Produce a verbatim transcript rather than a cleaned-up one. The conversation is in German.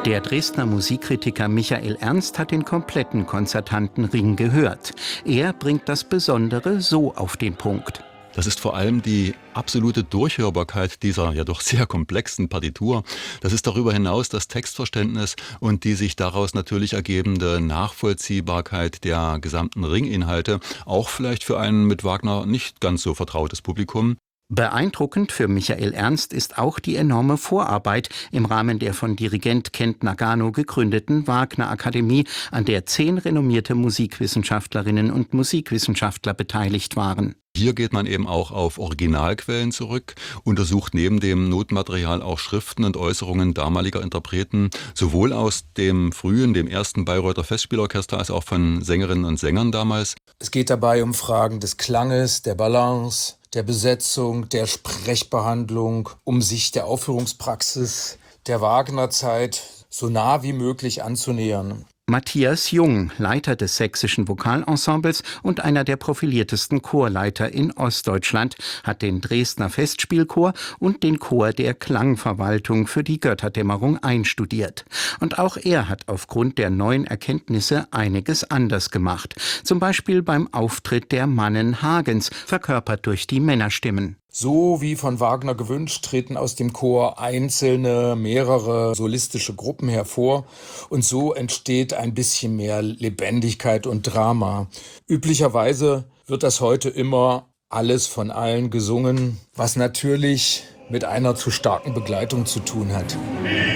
Der Dresdner Musikkritiker Michael Ernst hat den kompletten konzertanten Ring gehört. Er bringt das Besondere so auf den Punkt. Das ist vor allem die absolute Durchhörbarkeit dieser ja doch sehr komplexen Partitur. Das ist darüber hinaus das Textverständnis und die sich daraus natürlich ergebende Nachvollziehbarkeit der gesamten Ringinhalte, auch vielleicht für ein mit Wagner nicht ganz so vertrautes Publikum. Beeindruckend für Michael Ernst ist auch die enorme Vorarbeit im Rahmen der von Dirigent Kent Nagano gegründeten Wagner-Akademie, an der zehn renommierte Musikwissenschaftlerinnen und Musikwissenschaftler beteiligt waren. Hier geht man eben auch auf Originalquellen zurück, untersucht neben dem Notenmaterial auch Schriften und Äußerungen damaliger Interpreten, sowohl aus dem frühen, dem ersten Bayreuther Festspielorchester, als auch von Sängerinnen und Sängern damals. Es geht dabei um Fragen des Klanges, der Balance, der Besetzung, der Sprechbehandlung, um sich der Aufführungspraxis der Wagnerzeit so nah wie möglich anzunähern. Matthias Jung, Leiter des Sächsischen Vokalensembles und einer der profiliertesten Chorleiter in Ostdeutschland, hat den Dresdner Festspielchor und den Chor der Klangverwaltung für die Götterdämmerung einstudiert. Und auch er hat aufgrund der neuen Erkenntnisse einiges anders gemacht. Zum Beispiel beim Auftritt der Mannen Hagens, verkörpert durch die Männerstimmen. So wie von Wagner gewünscht, treten aus dem Chor einzelne, mehrere solistische Gruppen hervor und so entsteht ein bisschen mehr Lebendigkeit und Drama. Üblicherweise wird das heute immer alles von allen gesungen, was natürlich mit einer zu starken Begleitung zu tun hat.